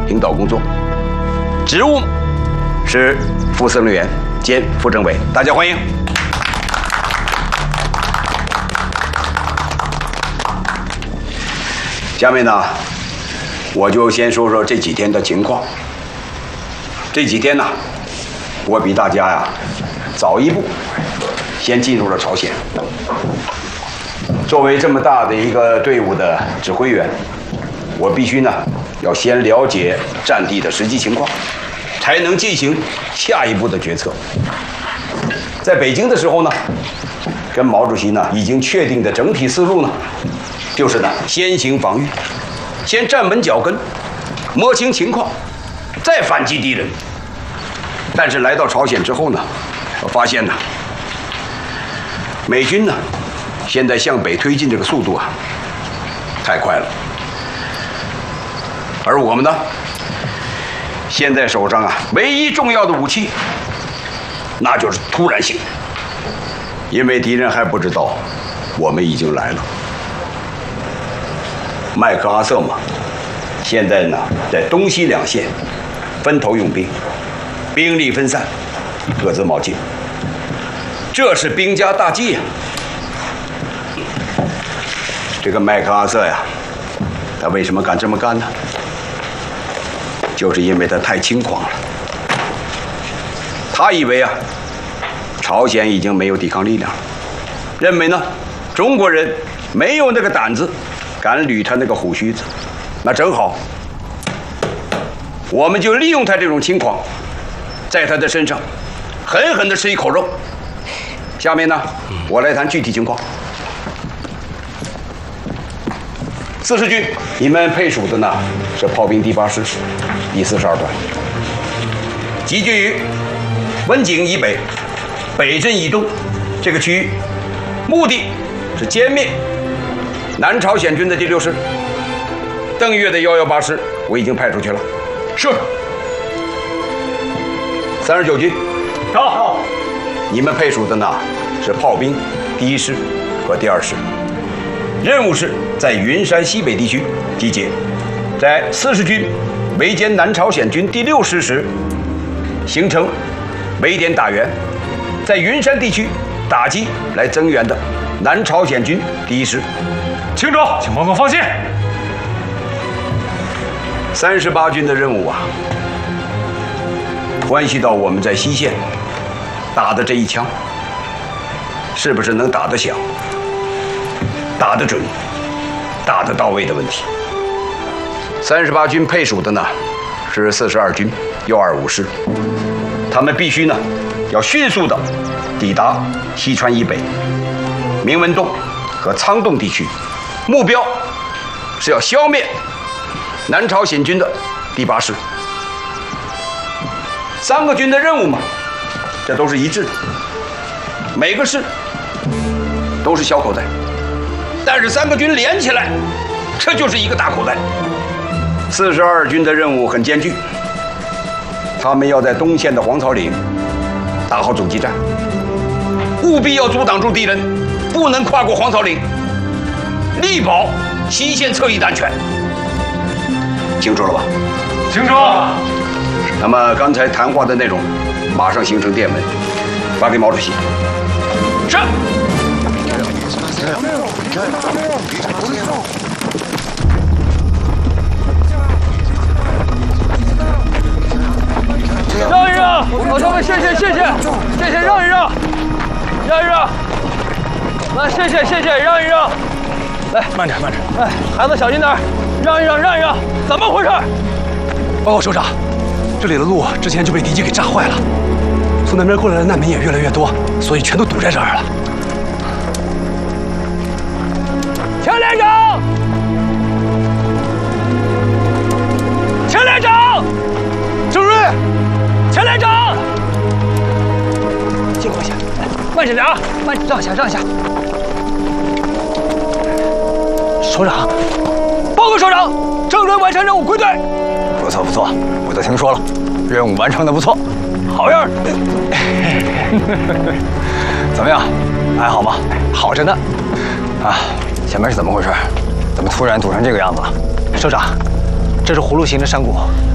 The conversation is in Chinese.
领导工作，职务是副司令员兼副政委，大家欢迎。下面呢，我就先说说这几天的情况。这几天呢，我比大家呀早一步，先进入了朝鲜。作为这么大的一个队伍的指挥员，我必须呢要先了解战地的实际情况，才能进行下一步的决策。在北京的时候呢，跟毛主席呢已经确定的整体思路呢，就是呢先行防御，先站稳脚跟，摸清情况，再反击敌人。但是来到朝鲜之后呢，我发现呢，美军呢现在向北推进这个速度啊太快了，而我们呢现在手上啊唯一重要的武器，那就是突然性，因为敌人还不知道我们已经来了。麦克阿瑟嘛，现在呢在东西两线分头用兵，兵力分散，各自冒进，这是兵家大忌呀。这个麦克阿瑟呀，他为什么敢这么干呢？就是因为他太轻狂了。他以为啊，朝鲜已经没有抵抗力量了，认为呢，中国人没有那个胆子敢捋他那个虎须子。那正好，我们就利用他这种轻狂，在他的身上狠狠地吃一口肉。下面呢，我来谈具体情况。40军，你们配属的呢是炮兵第8师第42团，集聚于温井以北、北镇以东这个区域，目的是歼灭南朝鲜军的第6师。邓岳的118师我已经派出去了。是。39军，到。你们配属的呢是炮兵第1师和第2师。任务是在云山西北地区集结，在40军围歼南朝鲜军第6师时，形成围点打援，在云山地区打击来增援的南朝鲜军第1师。 清楚，请报告放心。 38军的任务啊，关系到我们在西线打的这一枪，是不是能打得响、打得准、打得到位的问题。38军配属的呢是42军125师，他们必须呢要迅速的抵达西川以北、明文洞和仓洞地区，目标是要消灭南朝鲜军的第8师。3个军的任务嘛，这都是一致的，每个师都是小口袋，但是3个军连起来，这就是一个大口袋。42军的任务很艰巨，他们要在东线的黄草岭打好阻击战，务必要阻挡住敌人，不能跨过黄草岭，力保西线侧翼的安全。清楚了吧？ 清楚。 那么刚才谈话的内容，马上形成电文，发给毛主席。是。 让一让，老乡们，谢谢，让一让，来，谢谢，让一让，来， 慢点。 哎，孩子小心点，让一让，怎么回事？ 报告首长，这里的路之前就被敌机给炸坏了，从南边过来的难民也越来越多，所以全都堵在这儿了。 钱连长， 郑瑞， 钱连长，借过一下，慢点啊，让一下。首长，报告首长，郑瑞完成任务归队。 不错，我都听说了，任务完成的不错，好样的。怎么样，还好吗？ 好着呢。 啊，前面是怎么回事？怎么突然堵成这个样子了？ 首长，这是葫芦形的山谷，